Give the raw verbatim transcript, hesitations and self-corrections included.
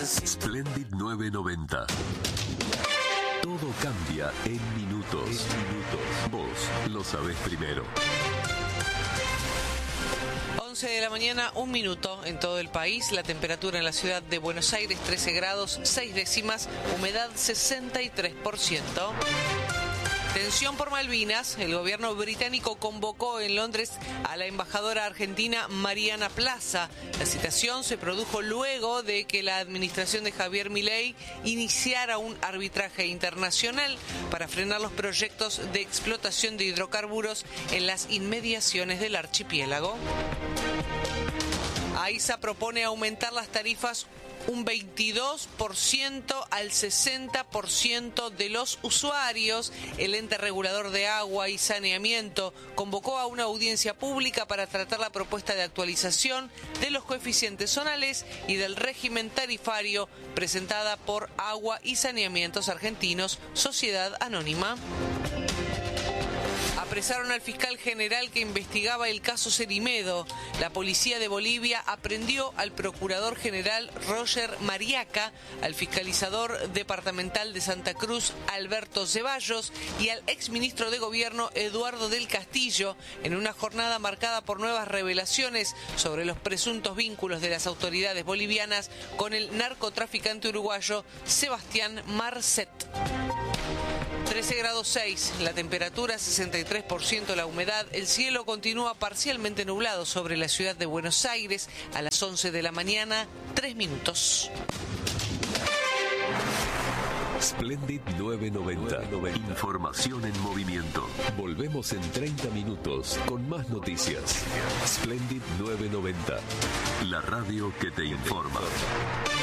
Splendid novecientos noventa. Todo cambia en minutos. En minutos. Vos lo sabés primero. once de la mañana, un minuto en todo el país. La temperatura en la ciudad de Buenos Aires, trece grados, seis décimas, humedad sesenta y tres por ciento. Tensión por Malvinas. El gobierno británico convocó en Londres a la embajadora argentina Mariana Plaza. La citación se produjo luego de que la administración de Javier Milei iniciara un arbitraje internacional para frenar los proyectos de explotación de hidrocarburos en las inmediaciones del archipiélago. AISA propone aumentar las tarifas un veintidós por ciento al sesenta por ciento de los usuarios. El ente regulador de agua y saneamiento convocó a una audiencia pública para tratar la propuesta de actualización de los coeficientes zonales y del régimen tarifario presentada por Agua y Saneamientos Argentinos, Sociedad Anónima. Apresaron al fiscal general que investigaba el caso Cerimedo. La policía de Bolivia aprendió al procurador general Roger Mariaca, al fiscalizador departamental de Santa Cruz Alberto Ceballos y al exministro de Gobierno Eduardo del Castillo en una jornada marcada por nuevas revelaciones sobre los presuntos vínculos de las autoridades bolivianas con el narcotraficante uruguayo Sebastián Marcet. trece grados seis, la temperatura sesenta y tres por ciento, la humedad. El cielo continúa parcialmente nublado sobre la ciudad de Buenos Aires a las once de la mañana, tres minutos. Splendid novecientos noventa. Información en movimiento. Volvemos en treinta minutos con más noticias. Splendid novecientos noventa. La radio que te informa.